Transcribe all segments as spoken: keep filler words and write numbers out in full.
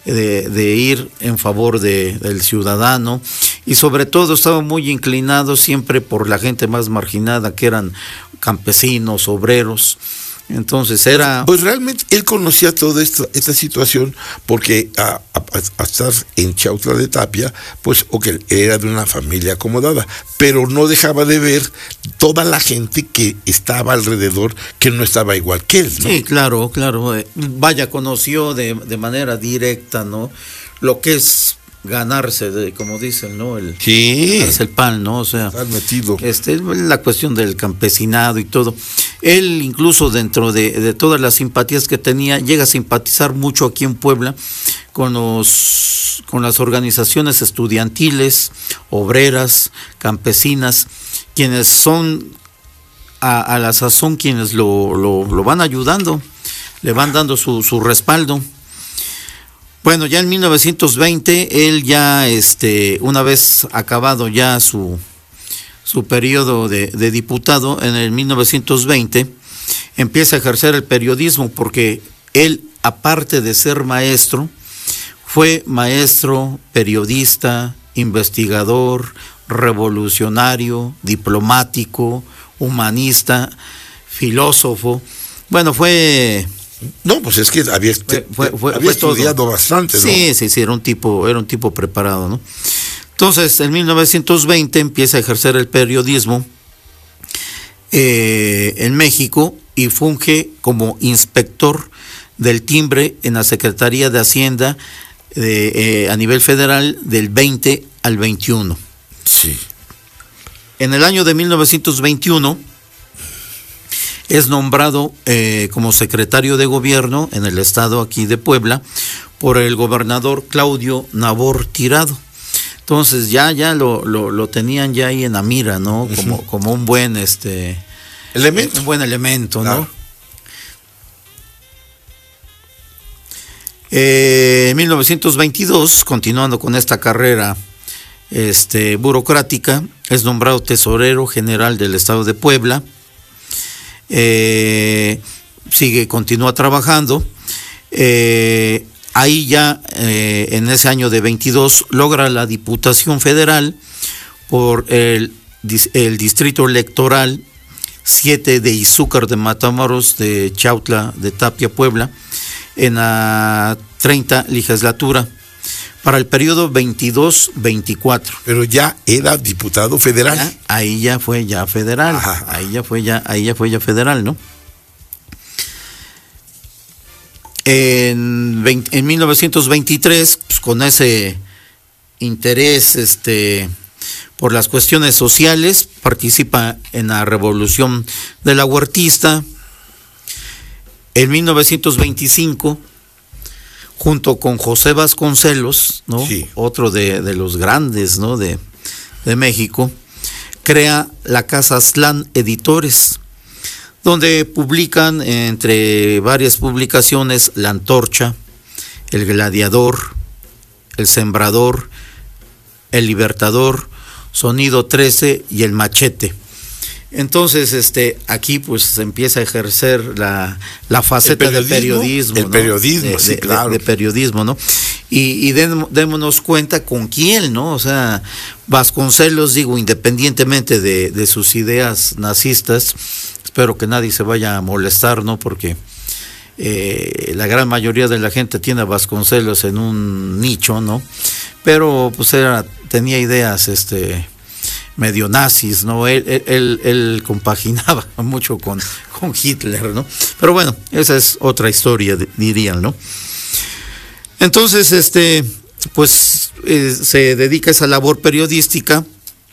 de, de ir en favor de, del ciudadano, y sobre todo estaba muy inclinado siempre por la gente más marginada, que eran campesinos, obreros. Entonces era... Pues realmente él conocía toda esta, esta situación, porque a, a, a estar en Chautla de Tapia, pues ok, era de una familia acomodada, pero no dejaba de ver toda la gente que estaba alrededor, que no estaba igual que él, ¿no? Sí, claro, claro. Vaya, conoció de, de manera directa, ¿no?, lo que es ganarse, de, como dicen, ¿no? El, sí. Ganarse el pan, ¿no? O sea, estar metido. Este, la cuestión del campesinado y todo. Él, incluso dentro de, de todas las simpatías que tenía, llega a simpatizar mucho aquí en Puebla con los con las organizaciones estudiantiles, obreras, campesinas, quienes son a, a la sazón quienes lo, lo, lo van ayudando, le van dando su, su respaldo. Bueno, ya en mil novecientos veinte, él ya, este, una vez acabado ya su, su periodo de, de diputado, en el mil novecientos veinte, empieza a ejercer el periodismo, porque él, aparte de ser maestro, fue maestro, periodista, investigador, revolucionario, diplomático, humanista, filósofo. Bueno, fue... No, pues es que había, fue, fue, fue, había fue estudiado todo. Bastante, ¿no? Sí, sí, sí, era un tipo, era un tipo preparado, ¿no? Entonces, en mil novecientos veinte empieza a ejercer el periodismo eh, en México y funge como inspector del timbre en la Secretaría de Hacienda de, eh, a nivel federal del veinte al veintiuno. Sí. En el año de mil novecientos veintiuno es nombrado eh, como secretario de gobierno en el estado aquí de Puebla por el gobernador Claudio Nabor Tirado. Entonces ya ya lo, lo, lo tenían ya ahí en la mira, ¿no? Como, uh-huh. como un buen este elemento, un buen elemento, claro. ¿no? Eh, en mil novecientos veintidós, continuando con esta carrera este burocrática, es nombrado tesorero general del estado de Puebla. Eh, sigue, continúa trabajando. Eh, ahí ya eh, en ese año de veintidós logra la Diputación Federal por el, el Distrito Electoral siete de Izúcar de Matamoros, de Chautla de Tapia, Puebla, en la treinta legislatura para el periodo veintidós veinticuatro. Pero ya era diputado federal. Ya, ahí ya fue ya federal. Ajá. Ahí ya fue ya, ahí ya fue ya federal, ¿no? En, veinte, en mil novecientos veintitrés, pues, con ese interés este por las cuestiones sociales, participa en la Revolución de la Huertista. En mil novecientos veinticinco, junto con José Vasconcelos, ¿no? Sí. Otro de, de los grandes, ¿no? de, de México, crea la Casa Aztlán Editores, donde publican, entre varias publicaciones, La Antorcha, El Gladiador, El Sembrador, El Libertador, Sonido trece y El Machete. Entonces, este, aquí pues se empieza a ejercer la, la faceta del periodismo, el ¿no? periodismo, de, sí, de, claro. de, de periodismo, ¿no? Y, y den, démonos cuenta con quién, ¿no? O sea, Vasconcelos, digo, independientemente de, de sus ideas nazistas, espero que nadie se vaya a molestar, ¿no? Porque eh, la gran mayoría de la gente tiene a Vasconcelos en un nicho, ¿no? Pero pues era, tenía ideas, este... medio nazis, ¿no? Él, él, él compaginaba mucho con, con Hitler, ¿no? Pero bueno, esa es otra historia, dirían, ¿no? Entonces, este, pues, eh, se dedica a esa labor periodística.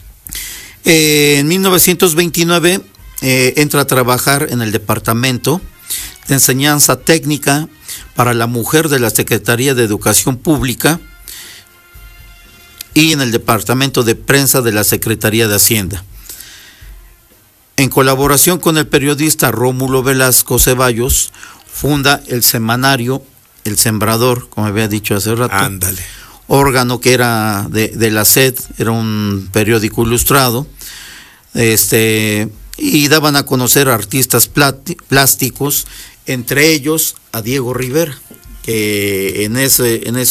Eh, en mil novecientos veintinueve eh, entra a trabajar en el Departamento de Enseñanza Técnica para la Mujer de la Secretaría de Educación Pública y en el Departamento de Prensa de la Secretaría de Hacienda. En colaboración con el periodista Rómulo Velasco Ceballos, funda el semanario El Sembrador, como había dicho hace rato. Ándale. Órgano que era de, de la S E D, era un periódico ilustrado, este, y daban a conocer a artistas plásticos, entre ellos a Diego Rivera, que en ese, en ese